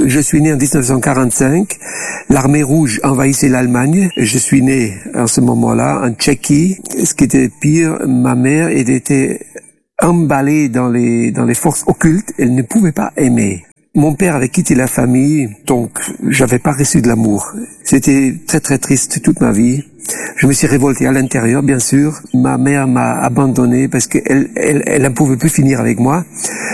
Je suis né en 1945. L'armée rouge envahissait l'Allemagne. Je suis né en ce moment-là en Tchéquie. Ce qui était pire, ma mère, elle était emballée dans les forces occultes. Elle ne pouvait pas aimer. Mon père avait quitté la famille, donc j'avais pas reçu de l'amour. C'était très très triste toute ma vie. Je me suis révolté à l'intérieur, bien sûr. Ma mère m'a abandonné parce qu'elle ne pouvait plus finir avec moi.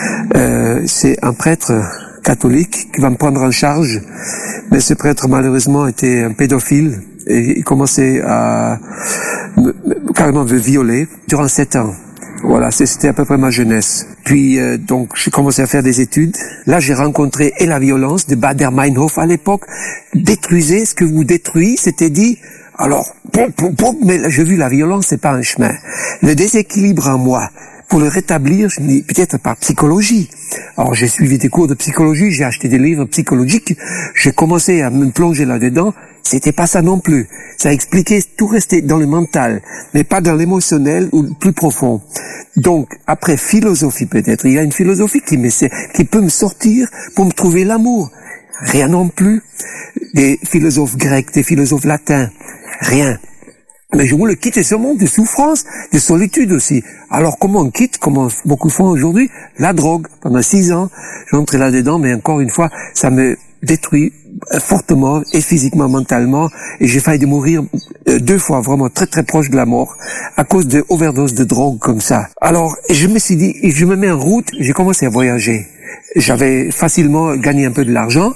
C'est un prêtre catholique qui va me prendre en charge, mais ce prêtre malheureusement était un pédophile et il commençait à carrément me violer durant 7 ans. Voilà, c'était à peu près ma jeunesse. Puis donc j'ai commencé à faire des études. Là, j'ai rencontré et la violence de Baader-Meinhof à l'époque. Détruisez ce que vous détruisez, c'était dit. Alors, mais là, j'ai vu la violence, c'est pas un chemin. Le déséquilibre en moi, pour le rétablir, je me dis peut-être par psychologie. Alors j'ai suivi des cours de psychologie, j'ai acheté des livres psychologiques, j'ai commencé à me plonger là-dedans. C'était pas ça non plus. Ça expliquait tout restait dans le mental, mais pas dans l'émotionnel ou le plus profond. Donc, après philosophie peut-être, il y a une philosophie qui peut me sortir pour me trouver l'amour. Rien non plus. Des philosophes grecs, des philosophes latins, rien. Mais je voulais quitter ce monde de souffrance, de solitude aussi. Alors comment on quitte, comment beaucoup font aujourd'hui? La drogue. Pendant 6 ans, j'entrais là-dedans, mais encore une fois, ça me détruit fortement, et physiquement, mentalement, et j'ai failli de mourir 2 fois, vraiment très très proche de la mort, à cause de overdose de drogue comme ça. Alors, je me suis dit, je me mets en route, j'ai commencé à voyager. J'avais facilement gagné un peu de l'argent,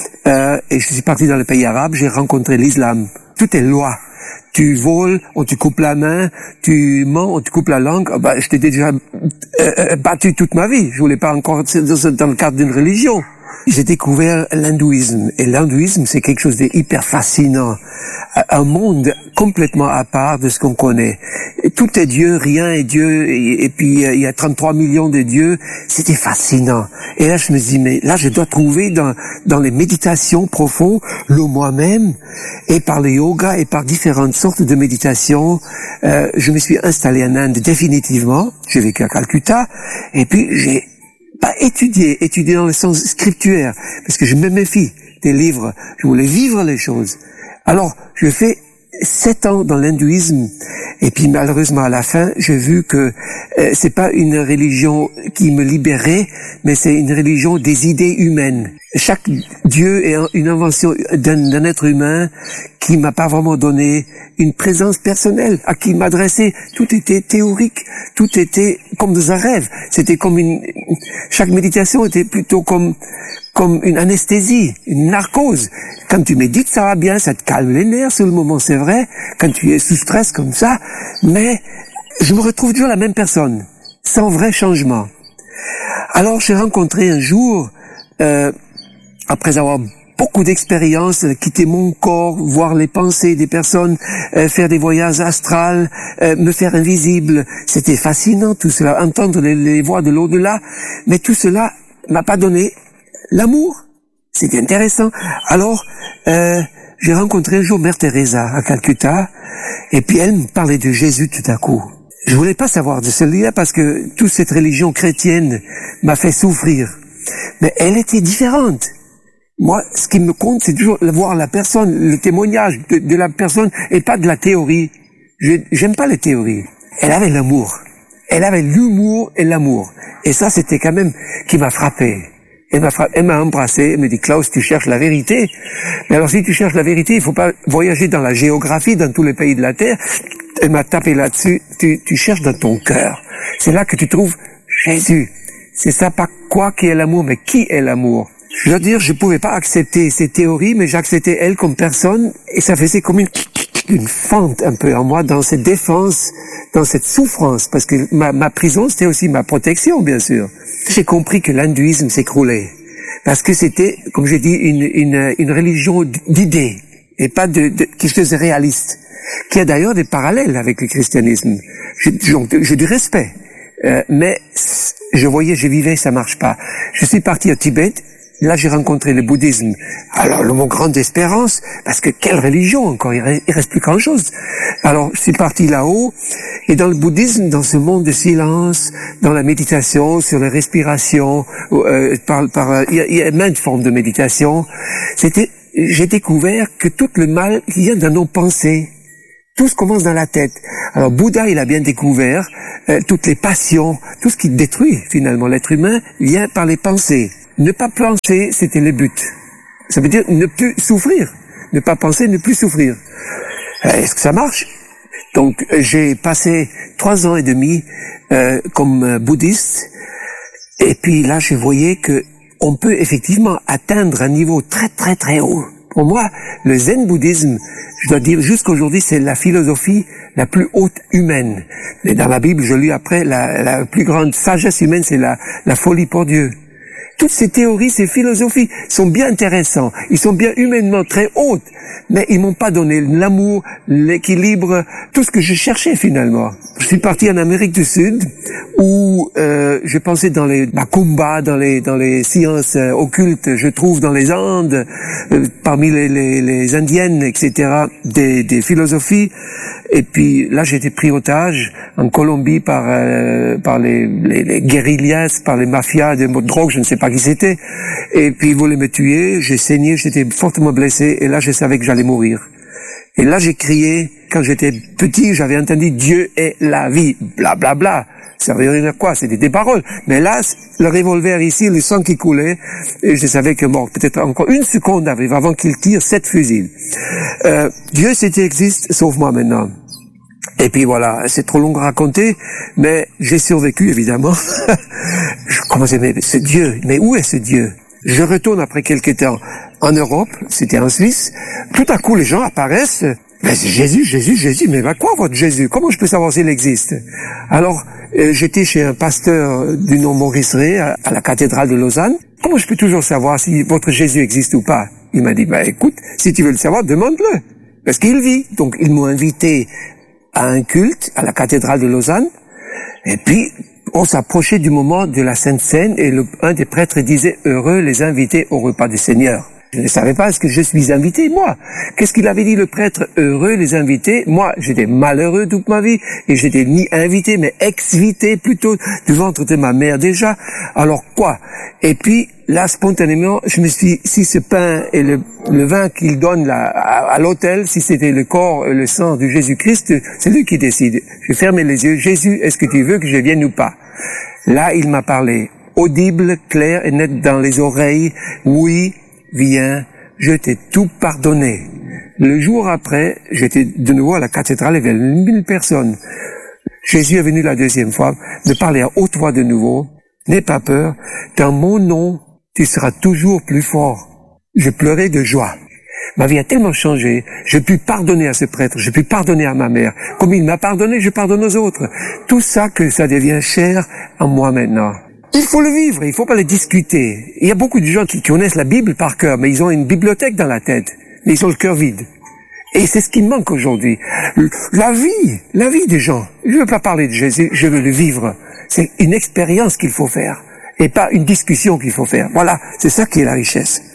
et je suis parti dans les pays arabes, j'ai rencontré l'islam. Tout est loi. Tu voles, on te coupe la main, tu mens, on te coupe la langue. Je t'ai déjà battu toute ma vie. Je voulais pas encore dans le cadre d'une religion. J'ai découvert l'hindouisme. Et l'hindouisme, c'est quelque chose de hyper fascinant. Un monde complètement à part de ce qu'on connaît. Et tout est Dieu, rien est Dieu. Et puis, il y a 33 millions de dieux. C'était fascinant. Et là, je me dis, mais là, je dois trouver dans les méditations profondes le moi-même. Et par le yoga et par différentes sortes de méditations, je me suis installé en Inde définitivement. J'ai vécu à Calcutta. Et puis, j'ai pas étudié dans le sens scripturaire, parce que je me méfie des livres, je voulais vivre les choses. Alors, je fais 7 ans dans l'hindouisme, et puis malheureusement à la fin, j'ai vu que c'est pas une religion qui me libérait, mais c'est une religion des idées humaines. Chaque dieu est une invention d'un être humain qui m'a pas vraiment donné une présence personnelle à qui m'adresser. Tout était théorique, tout était comme dans un rêve. C'était comme chaque méditation était plutôt comme une anesthésie, une narcose. Quand tu médites, ça va bien, ça te calme les nerfs sur le moment, c'est vrai, quand tu es sous stress comme ça, mais je me retrouve toujours la même personne, sans vrai changement. Alors j'ai rencontré un jour, après avoir beaucoup d'expériences, quitter mon corps, voir les pensées des personnes, faire des voyages astrales, me faire invisible, c'était fascinant tout cela, entendre les voix de l'au-delà, mais tout cela m'a pas donné l'amour. C'était intéressant. Alors, j'ai rencontré un jour Mère Teresa à Calcutta, et puis elle me parlait de Jésus tout à coup. Je voulais pas savoir de celui-là parce que toute cette religion chrétienne m'a fait souffrir. Mais elle était différente. Moi, ce qui me compte, c'est toujours voir la personne, le témoignage de la personne, et pas de la théorie. J'aime pas les théories. Elle avait l'amour. Elle avait l'humour et l'amour. Et ça, c'était quand même qui m'a frappé. Elle m'a embrassé, elle me dit, Klaus, tu cherches la vérité. Mais alors, si tu cherches la vérité, il faut pas voyager dans la géographie, dans tous les pays de la Terre. Elle m'a tapé là-dessus. Tu cherches dans ton cœur. C'est là que tu trouves Jésus. C'est ça, pas quoi qui est l'amour, mais qui est l'amour. Je veux dire, je pouvais pas accepter ces théories, mais j'acceptais elle comme personne, et ça faisait comme une fente un peu en moi dans cette défense, dans cette souffrance, parce que ma prison, c'était aussi ma protection, bien sûr. J'ai compris que l'hindouisme s'écroulait, parce que c'était, comme j'ai dit, une religion d'idées, et pas de quelque chose de réaliste, qui a d'ailleurs des parallèles avec le christianisme. J'ai du respect, mais je vivais, ça marche pas. Je suis parti au Tibet, Là, j'ai rencontré le bouddhisme. Alors, mon grande espérance, parce que quelle religion encore, il reste plus grand chose. Alors, je suis parti là-haut, et dans le bouddhisme, dans ce monde de silence, dans la méditation, sur la respiration, il y a maintes formes de méditation, j'ai découvert que tout le mal vient dans nos pensées. Tout se commence dans la tête. Alors, Bouddha, il a bien découvert toutes les passions, tout ce qui détruit, finalement, l'être humain vient par les pensées. Ne pas penser, c'était le but. Ça veut dire ne plus souffrir. Ne pas penser, ne plus souffrir. Est-ce que ça marche? Donc, j'ai passé 3 ans et demi comme bouddhiste. Et puis là, je voyais que on peut effectivement atteindre un niveau très, très, très haut. Pour moi, le zen bouddhisme, je dois dire, jusqu'aujourd'hui, c'est la philosophie la plus haute humaine. Mais dans la Bible, je lis après, la plus grande sagesse humaine, c'est la folie pour Dieu. Toutes ces théories, ces philosophies sont bien intéressantes. Ils sont bien humainement très hautes, mais ils m'ont pas donné l'amour, l'équilibre, tout ce que je cherchais finalement. Je suis parti en Amérique du Sud où je pensais dans les macumba, dans les sciences occultes, je trouve dans les Andes, parmi les Indiennes, etc., des philosophies. Et puis là, j'ai été pris otage en Colombie par les guérillas, par les mafias de drogue, je ne sais pas qui c'était. Et puis ils voulaient me tuer, j'ai saigné, j'étais fortement blessé, et là je savais que j'allais mourir. Et là j'ai crié, quand j'étais petit, j'avais entendu Dieu est la vie, bla bla bla. Ça veut dire quoi? C'était des paroles. Mais là, le revolver ici, le sang qui coulait, et je savais que bon, peut-être encore 1 seconde arrive avant qu'il tire 7 fusils. Dieu, si tu existes, sauve-moi maintenant. Et puis voilà, c'est trop long à raconter, mais j'ai survécu évidemment. Je commençais, mais ce Dieu, mais où est ce Dieu? Je retourne après quelques temps en Europe, c'était en Suisse. Tout à coup, les gens apparaissent. Mais c'est Jésus, Jésus, Jésus. Mais quoi votre Jésus? Comment je peux savoir s'il existe? Alors, j'étais chez un pasteur du nom Maurice Ray à la cathédrale de Lausanne. Comment je peux toujours savoir si votre Jésus existe ou pas? Il m'a dit, écoute, si tu veux le savoir, demande-le. Parce qu'il vit. Donc, ils m'ont invité à un culte à la cathédrale de Lausanne. Et puis, on s'approchait du moment de la Sainte Seine et un des prêtres disait « Heureux les invités au repas du Seigneur ». Je ne savais pas est-ce que je suis invité, moi. Qu'est-ce qu'il avait dit le prêtre? Heureux les invités. Moi, j'étais malheureux toute ma vie et j'étais ni invité, mais ex-vité plutôt du ventre de ma mère déjà. Alors quoi? Et puis, là, spontanément, je me suis dit, si ce pain et le vin qu'il donne là, à l'autel, si c'était le corps et le sang de Jésus-Christ, c'est lui qui décide. Je fermais les yeux. Jésus, est-ce que tu veux que je vienne ou pas? Là, il m'a parlé. Audible, clair et net dans les oreilles. Oui, viens, je t'ai tout pardonné. Le jour après, j'étais de nouveau à la cathédrale, il y avait 1000 personnes. Jésus est venu la 2e fois, me parler à haute voix de nouveau. N'aie pas peur, dans mon nom, tu seras toujours plus fort. Je pleurais de joie. Ma vie a tellement changé, je puis pardonner à ce prêtre, je puis pardonner à ma mère. Comme il m'a pardonné, je pardonne aux autres. Tout ça que ça devient cher en moi maintenant. Il faut le vivre, il faut pas le discuter. Il y a beaucoup de gens qui connaissent la Bible par cœur, mais ils ont une bibliothèque dans la tête. Mais ils ont le cœur vide. Et c'est ce qui manque aujourd'hui. La vie des gens. Je veux pas parler de Jésus, je veux le vivre. C'est une expérience qu'il faut faire. Et pas une discussion qu'il faut faire. Voilà, c'est ça qui est la richesse.